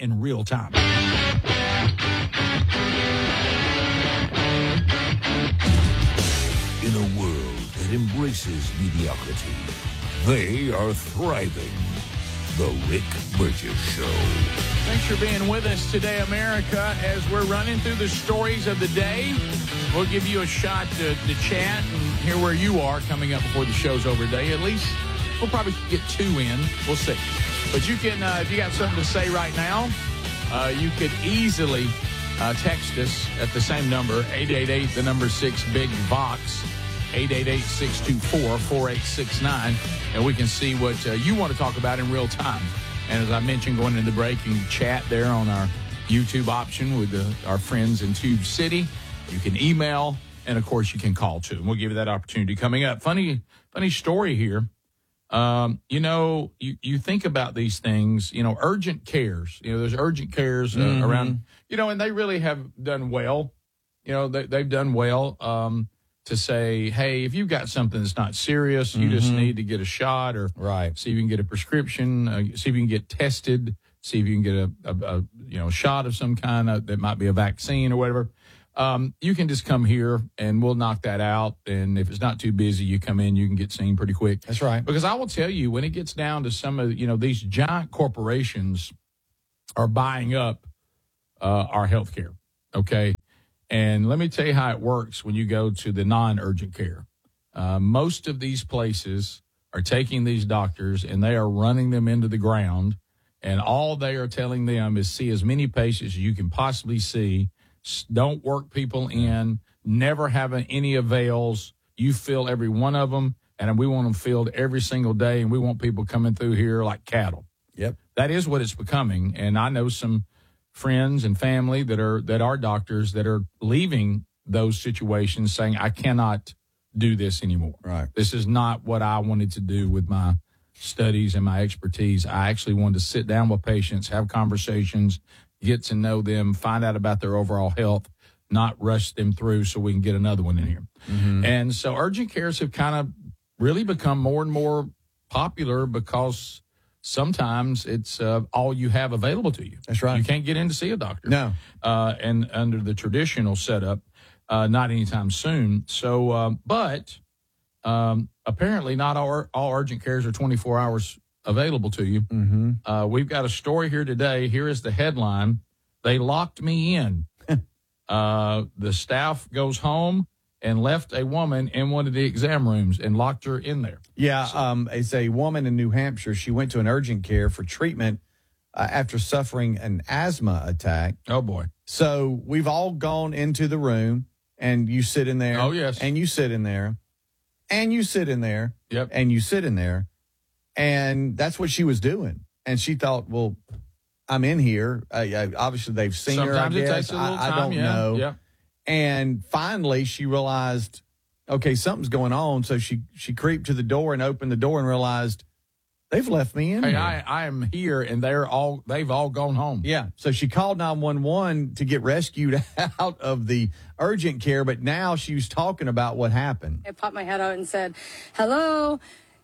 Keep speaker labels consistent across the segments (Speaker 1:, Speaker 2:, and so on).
Speaker 1: in real time.
Speaker 2: In a world that embraces mediocrity, they are thriving. The Rick Burgess Show.
Speaker 1: Thanks for being with us today, America, as we're running through the stories of the day. We'll give you a shot to chat and hear where you are coming up before the show's over today. At least we'll probably get 2 in. We'll see. But you can, if you got something to say right now, you could easily text us at the same number, 888, the number 6, Big Vox, 888-624-4869, and we can see what you want to talk about in real time. And as I mentioned, going into the break, you can chat there on our YouTube option with our friends in Tube City. You can email, and, of course, you can call, too. And we'll give you that opportunity coming up. Funny story here. You think about these things, urgent cares. There's urgent cares around, and they really have done well. They've done well to say, hey, if you've got something that's not serious, you just need to get a shot or see if you can get a prescription, see if you can get tested, see if you can get a shot of some kind that might be a vaccine or whatever. You can just come here and we'll knock that out. And if it's not too busy, you come in, you can get seen pretty quick.
Speaker 3: That's right.
Speaker 1: Because I will tell you, when it gets down to some of, these giant corporations are buying up our health care. Okay. And let me tell you how it works when you go to the non-urgent care. Most of these places are taking these doctors and they are running them into the ground. And all they are telling them is see as many patients as you can possibly see. Don't work people in, never having any avails. You fill every one of them, and we want them filled every single day, and we want people coming through here like cattle.
Speaker 3: Yep.
Speaker 1: That is what it's becoming, and I know some friends and family that are doctors that are leaving those situations saying, I cannot do this anymore.
Speaker 3: Right.
Speaker 1: This is not what I wanted to do with my studies and my expertise. I actually wanted to sit down with patients, have conversations, get to know them, find out about their overall health, not rush them through so we can get another one in here. Mm-hmm. And so urgent cares have kind of really become more and more popular because sometimes it's all you have available to you.
Speaker 3: That's right.
Speaker 1: You can't get in to see a doctor.
Speaker 3: No.
Speaker 1: And under the traditional setup, not anytime soon. So, but apparently not all urgent cares are 24 hours available to you.
Speaker 3: Mm-hmm.
Speaker 1: We've got a story here today. Here is the headline. They locked me in. The staff goes home and left a woman in one of the exam rooms and locked her in there.
Speaker 3: Yeah, it's a woman in New Hampshire. She went to an urgent care for treatment after suffering an asthma attack.
Speaker 1: Oh, boy.
Speaker 3: So we've all gone into the room, and you sit in there.
Speaker 1: Oh, yes.
Speaker 3: And you sit in there. And you sit in there.
Speaker 1: Yep.
Speaker 3: And you sit in there. And that's what she was doing. And she thought, well, I'm in here. Obviously, they've seen
Speaker 1: Sometimes
Speaker 3: her, I
Speaker 1: it
Speaker 3: guess.
Speaker 1: takes a little time,
Speaker 3: I don't know.
Speaker 1: Yeah.
Speaker 3: And finally, she realized, okay, something's going on. So she creeped to the door and opened the door and realized they've left me in
Speaker 1: here.
Speaker 3: here.
Speaker 1: I am here, and they've all gone home.
Speaker 3: Yeah. So she called 911 to get rescued out of the urgent care, but now she was talking about what happened.
Speaker 4: I popped my head out and said, hello.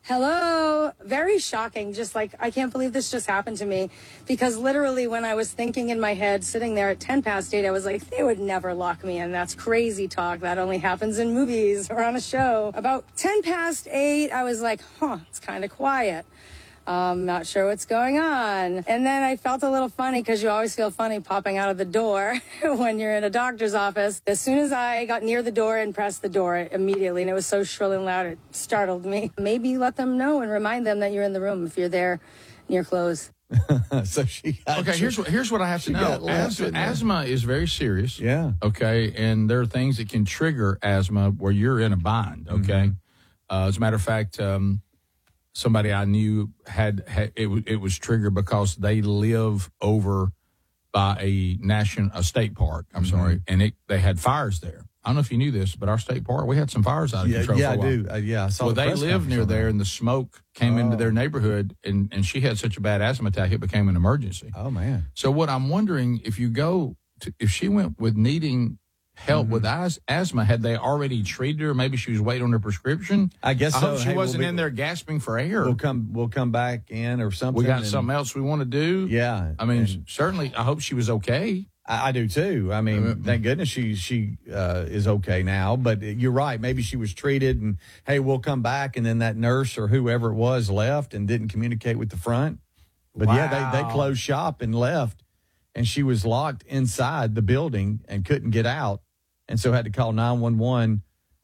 Speaker 4: Very shocking. Just like, I can't believe this just happened to me. Because literally when I was thinking in my head, sitting there at 10 past 8, I was like, they would never lock me in. That's crazy talk. That only happens in movies or on a show. About 10 past 8, I was like, it's kind of quiet. Not sure what's going on. And then I felt a little funny because you always feel funny popping out of the door when you're in a doctor's office. As soon as I got near the door and pressed the door immediately, and it was so shrill and loud, it startled me. Maybe let them know and remind them that you're in the room if you're there near close.
Speaker 3: So she got
Speaker 1: Okay, here's what I have to know. Asthma is very serious.
Speaker 3: Yeah.
Speaker 1: Okay, and there are things that can trigger asthma where you're in a bind. Okay. As a matter of fact, somebody I knew had it was triggered because they live over by a state park. I'm sorry, and they had fires there. I don't know if you knew this, but our state park, we had some fires out of control.
Speaker 3: Yeah,
Speaker 1: for a while.
Speaker 3: I do. I saw.
Speaker 1: Well, they lived near there, and the smoke came into their neighborhood, and she had such a bad asthma attack, it became an emergency.
Speaker 3: Oh man!
Speaker 1: So what I'm wondering, if she went with needing help with asthma. Had they already treated her? Maybe she was waiting on her prescription.
Speaker 3: I guess
Speaker 1: I
Speaker 3: so.
Speaker 1: hope she wasn't in there gasping for air.
Speaker 3: We'll come back in or something.
Speaker 1: We got something else we want to do.
Speaker 3: Yeah.
Speaker 1: I mean, certainly, I hope she was okay.
Speaker 3: I do too. I mean, thank goodness she is okay now. But you're right. Maybe she was treated, and hey, we'll come back. And then that nurse or whoever it was left and didn't communicate with the front. But yeah, they closed shop and left, and she was locked inside the building and couldn't get out, and so had to call 911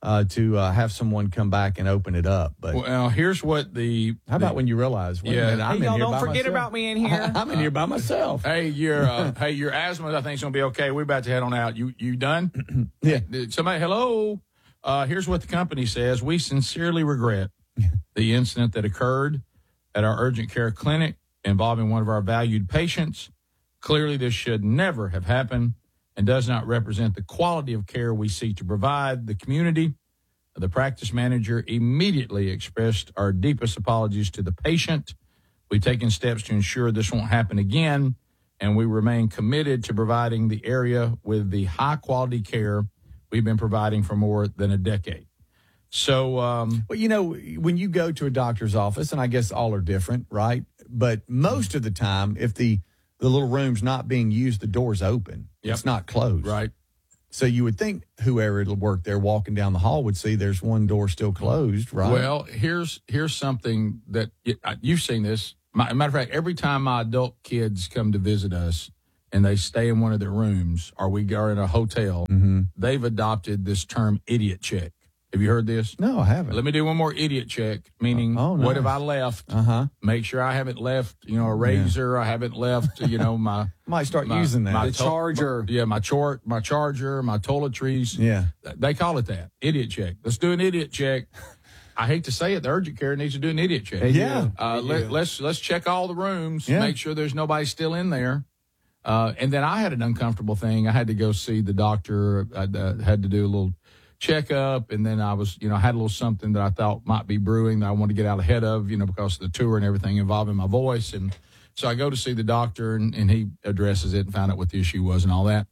Speaker 3: to have someone come back and open it up. But
Speaker 1: well, here's what
Speaker 3: how about when you realize, wait a minute, I'm in
Speaker 5: y'all
Speaker 3: here
Speaker 5: don't
Speaker 3: by
Speaker 5: forget
Speaker 3: myself.
Speaker 5: about me in here.
Speaker 3: I'm in here by myself.
Speaker 1: Hey, your asthma, I think, is going to be okay. We're about to head on out. You done?
Speaker 3: Yeah.
Speaker 1: Somebody, hello. Here's what the company says. We sincerely regret the incident that occurred at our urgent care clinic involving one of our valued patients. Clearly, this should never have happened and does not represent the quality of care we seek to provide the community. The practice manager immediately expressed our deepest apologies to the patient. We've taken steps to ensure this won't happen again, and we remain committed to providing the area with the high-quality care we've been providing for more than a decade. So,
Speaker 3: well, when you go to a doctor's office, and I guess all are different, right? But most of the time, if the little room's not being used, the door's open.
Speaker 1: Yep.
Speaker 3: It's not closed.
Speaker 1: right.
Speaker 3: So you would think whoever it'll work there walking down the hall would see there's one door still closed, right?
Speaker 1: Well, here's something that you've seen this. Matter of fact, every time my adult kids come to visit us and they stay in one of their rooms or we are in a hotel, they've adopted this term idiot check. Have you heard this?
Speaker 3: No, I haven't.
Speaker 1: Let me do one more idiot check, meaning what have I left? Make sure I haven't left, a razor. I haven't left, my...
Speaker 3: Might start using that.
Speaker 1: My
Speaker 5: charger.
Speaker 1: My charger, my toiletries.
Speaker 3: Yeah.
Speaker 1: They call it that, idiot check. Let's do an idiot check. I hate to say it, the urgent care needs to do an idiot check.
Speaker 3: Yeah.
Speaker 1: Let's check all the rooms,
Speaker 3: Yeah.
Speaker 1: make sure there's nobody still in there. And then I had an uncomfortable thing. I had to go see the doctor. I had to do a little checkup, and then I was, I had a little something that I thought might be brewing that I wanted to get out ahead of, because of the tour and everything involving my voice. And so I go to see the doctor, and he addresses it and found out what the issue was and all that.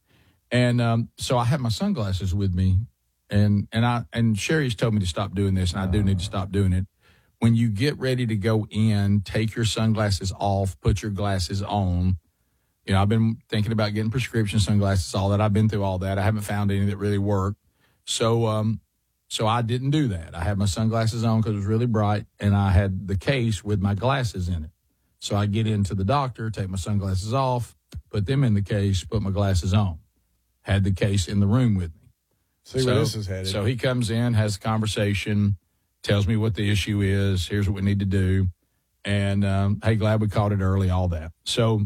Speaker 1: And so I had my sunglasses with me, and Sherry's told me to stop doing this, and I do need to stop doing it. When you get ready to go in, take your sunglasses off, put your glasses on. I've been thinking about getting prescription sunglasses, all that. I've been through all that. I haven't found any that really work. So I didn't do that. I had my sunglasses on because it was really bright, and I had the case with my glasses in it. So I get into the doctor, take my sunglasses off, put them in the case, put my glasses on. Had the case in the room with me.
Speaker 3: See where this is headed.
Speaker 1: So he comes in, has a conversation, tells me what the issue is. Here's what we need to do. And, hey, glad we caught it early, all that. So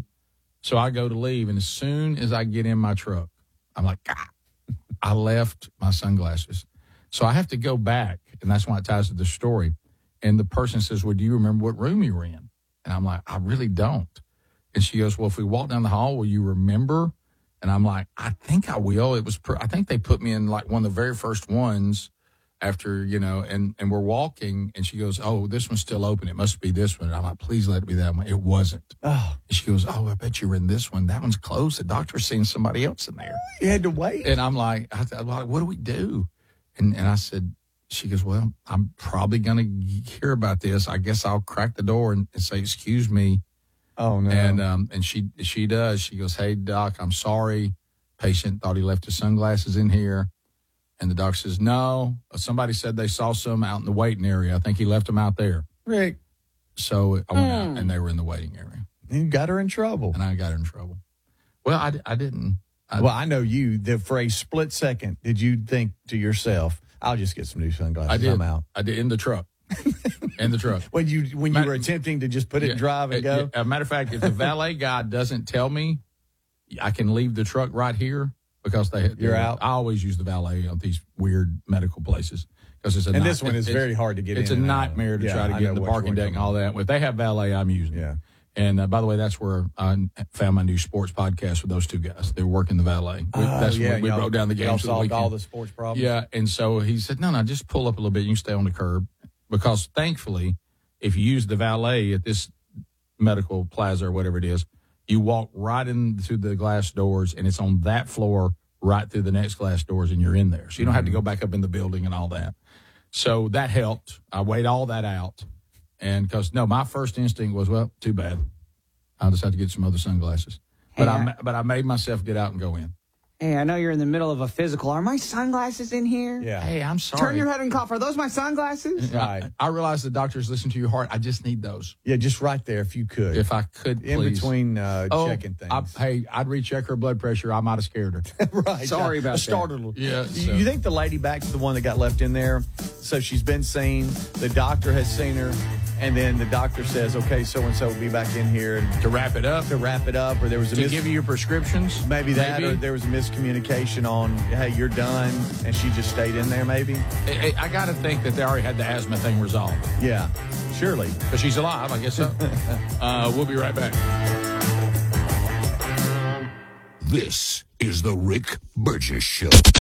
Speaker 1: I go to leave, and as soon as I get in my truck, I'm like, God, I left my sunglasses. So I have to go back, and that's why it ties to the story. And the person says, well, do you remember what room you were in? And I'm like, I really don't. And she goes, well, if we walk down the hall, will you remember? And I'm like, I think I will. I think they put me in like one of the very first ones after, and we're walking, and she goes, oh, this one's still open. It must be this one. And I'm like, please let it be that one. It wasn't.
Speaker 3: Oh.
Speaker 1: And she goes, oh, I bet you were in this one. That one's closed. The doctor's seen somebody else in there.
Speaker 3: You had to wait.
Speaker 1: And I'm like, what do we do? And I said, she goes, well, I'm probably going to hear about this. I guess I'll crack the door and say, excuse me.
Speaker 3: Oh, no.
Speaker 1: And she does. She goes, hey, doc, I'm sorry. Patient thought he left his sunglasses in here. And the doc says, no, somebody said they saw some out in the waiting area. I think he left them out there.
Speaker 3: Rick.
Speaker 1: So I went out, and they were in the waiting area.
Speaker 3: You got her in trouble.
Speaker 1: And I got her in trouble. Well, I didn't.
Speaker 3: I know you. For a split second, did you think to yourself, I'll just get some new sunglasses.
Speaker 1: I did.
Speaker 3: I'm out.
Speaker 1: I did, in the truck. In the truck.
Speaker 3: When you were attempting to just put it in drive and go?
Speaker 1: As a matter of fact, if the valet guy doesn't tell me, I can leave the truck right here because you're
Speaker 3: out.
Speaker 1: I always use the valet on these weird medical places because it's
Speaker 3: this one is very hard to get in.
Speaker 1: It's a nightmare to try to get in the parking deck and all that. If they have valet, I'm using it.
Speaker 3: Yeah.
Speaker 1: And by the way, that's where I found my new sports podcast with those two guys. They were working the valet. That's when we broke down the games.
Speaker 3: Y'all solved all the sports problems.
Speaker 1: Yeah, and so he said, no, just pull up a little bit. You can stay on the curb. Because thankfully, if you use the valet at this medical plaza or whatever it is, you walk right into the glass doors, and it's on that floor right through the next glass doors, and you're in there. So you don't have to go back up in the building and all that. So that helped. I weighed all that out. And because, no, my first instinct was, well, too bad. I'll just have to get some other sunglasses. But I made myself get out and go in.
Speaker 5: Hey, I know you're in the middle of a physical. Are my sunglasses in here?
Speaker 3: Yeah.
Speaker 1: Hey, I'm sorry.
Speaker 5: Turn your head and cough. Are those my sunglasses?
Speaker 3: Right.
Speaker 1: I realize the doctors listen to your heart. I just need those.
Speaker 3: Yeah, just right there if you could.
Speaker 1: If I could, please.
Speaker 3: In between checking things.
Speaker 1: I'd recheck her blood pressure. I might have scared her.
Speaker 3: Right.
Speaker 5: Sorry about that.
Speaker 3: Startled.
Speaker 1: Yeah.
Speaker 3: You think the lady back's the one that got left in there? So she's been seen. The doctor has seen her. And then the doctor says, okay, so-and-so will be back in here. And
Speaker 1: To wrap it up.
Speaker 3: or there was a
Speaker 1: To give you your prescriptions.
Speaker 3: maybe that, or there was a miscommunication on, hey, you're done, and she just stayed in there maybe?
Speaker 1: I got to think that they already had the asthma thing resolved.
Speaker 3: Yeah, surely.
Speaker 1: Because she's alive, I guess so. We'll be right back.
Speaker 2: This is the Rick Burgess Show.